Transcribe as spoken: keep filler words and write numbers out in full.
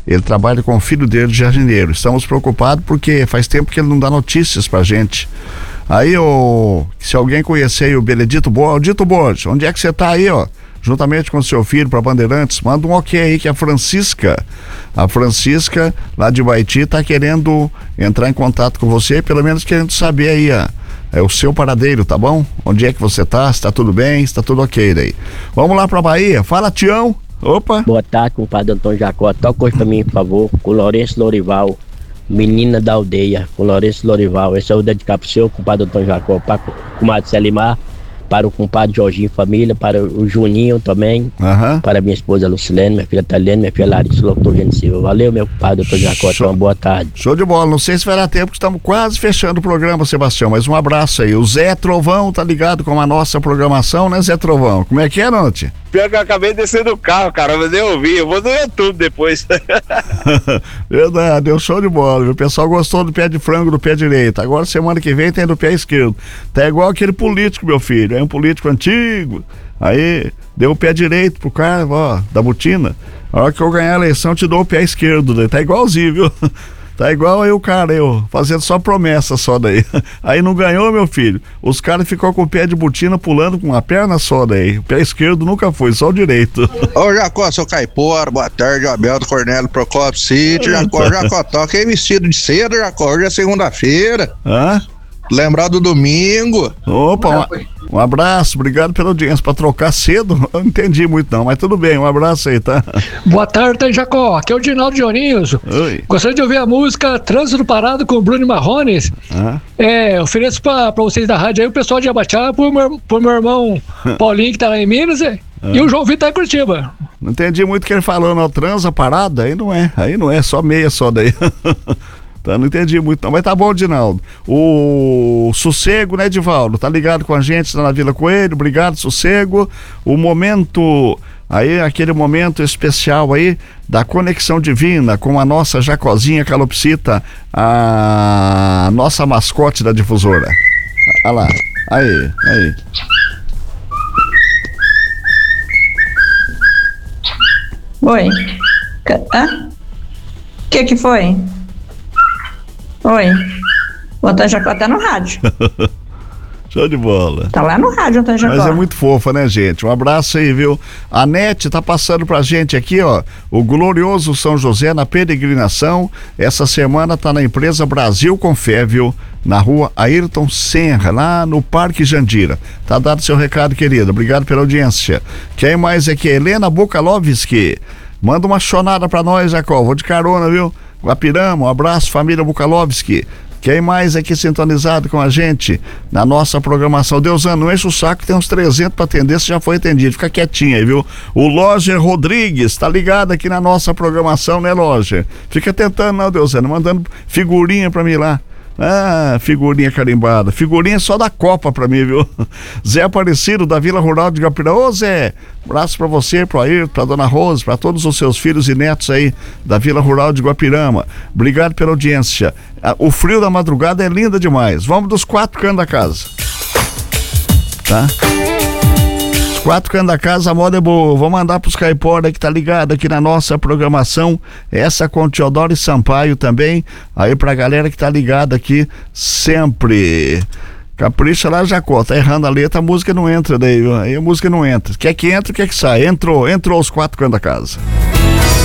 Ele trabalha com o filho dele de jardineiro. Estamos preocupados porque faz tempo que ele não dá notícias pra gente. Aí, o, se alguém conhecer aí o Benedito Borges, Dito Borges, onde é que você tá aí, ó? Juntamente com o seu filho para Bandeirantes, manda um ok aí que a Francisca, a Francisca lá de Baiti tá querendo entrar em contato com você, pelo menos querendo saber aí, ó, é o seu paradeiro, tá bom? Onde é que você tá? Se tá tudo bem, se tá tudo ok daí. Vamos lá pra Bahia, fala Tião. Opa. Boa tarde, compadre Antônio Jacó. Toca hoje pra mim, por favor, com o Lourenço Lorival, Menina da Aldeia, com o Lourenço Lorival. Esse eu vou dedicar pro seu, compadre Antônio Jacó, para o comadre Selimar, para o compadre Jorginho Família, para o Juninho também, uhum. Para minha esposa Lucilene, minha filha Taliane, minha filha Larissa, locutor Gene Silva. Valeu, meu compadre Antônio Jacó, então, boa tarde. Show de bola, não sei se vai dar tempo, que estamos quase fechando o programa, Sebastião, mas um abraço aí. O Zé Trovão tá ligado com a nossa programação, né, Zé Trovão? Como é que é, Nante? Pior que eu acabei de descer do carro, cara, mas eu ouvi, eu vou no YouTube depois. Verdade, deu show de bola, viu? O pessoal gostou do pé de frango do pé direito, agora semana que vem tem do pé esquerdo. Tá igual aquele político, meu filho, é um político antigo, aí deu o pé direito pro cara, ó, da botina. A hora que eu ganhar a eleição, te dou o pé esquerdo, né? Tá igualzinho, viu? Tá igual aí o cara, eu, fazendo só promessa só daí. Aí não ganhou, meu filho. Os caras ficou com o pé de botina pulando com uma perna só daí. O pé esquerdo nunca foi, só o direito. Ô Jacó, sou Caipora, boa tarde, Abelto Cornélio Procopio City, Jacó, Jacó, toca aí vestido de seda, Jacó, hoje é segunda-feira. Hã? Lembrar do domingo. Opa, um, um abraço, obrigado pela audiência. Pra trocar cedo, eu não entendi muito não, mas tudo bem, um abraço aí, tá? Boa tarde, Jacó, aqui é o Dinaldo Dioninhos. Oi. Gostaria de ouvir a música Trânsito Parado com o Bruno Marrones. Ah. É, ofereço pra, pra vocês da rádio aí, o pessoal de Abaixá, pro meu, pro meu irmão Paulinho, que tá lá em Minas, e, ah. e o João Vitor tá em Curitiba. Não entendi muito o que ele falou, não, transa parada, aí não é, aí não é, só meia só daí. Tá, não entendi muito não, mas tá bom, Dinaldo. O Sossego, né, Divaldo? Tá ligado com a gente, tá na Vila Coelho, obrigado, Sossego. O momento, aí, aquele momento especial aí, da conexão divina com a nossa Jacozinha Calopsita, a nossa mascote da difusora. Olha lá, aí, aí. Oi. Hã? O que que foi? Oi, o Antônio Jacó tá no rádio. Show de bola. Tá lá no rádio, Antônio Jacó. Mas é muito fofa, né, gente? Um abraço aí, viu? A Nete tá passando pra gente aqui, ó, o glorioso São José na peregrinação. Essa semana tá na empresa Brasil com Fé, viu? Na rua Ayrton Senra, lá no Parque Jandira. Tá dado seu recado, querido. Obrigado pela audiência. Quem mais aqui? Helena Bukalovski. Manda uma chonada pra nós, Jacó. Vou de carona, viu? Guapirama, um abraço, família Bukalovski. Quem mais aqui sintonizado com a gente na nossa programação? Deusano, não enche o saco, tem uns trezentos para atender, você já foi atendido, fica quietinho aí, viu? O Loger Rodrigues, tá ligado aqui na nossa programação, né, Loger? Fica tentando, não, Deusano, mandando figurinha pra mim lá. Ah, figurinha carimbada, figurinha só da Copa pra mim, viu? Zé Aparecido, da Vila Rural de Guapirá. Ô Zé, abraço pra você, pro Ayrton, pra Dona Rose, pra todos os seus filhos e netos aí da Vila Rural de Guapirama. Obrigado pela audiência. O frio da madrugada é lindo demais. Vamos dos quatro cantos da casa, tá? Quatro cantos da casa, a moda é boa. Vou mandar pros caipora que tá ligado aqui na nossa programação. Essa com Teodoro e Sampaio também. Aí pra galera que tá ligada aqui sempre. Capricha lá, Jacó. Tá errando a letra, a música não entra daí, viu? Aí a música não entra. Quer que entre, quer que sai. Entrou, entrou os quatro cantos da casa.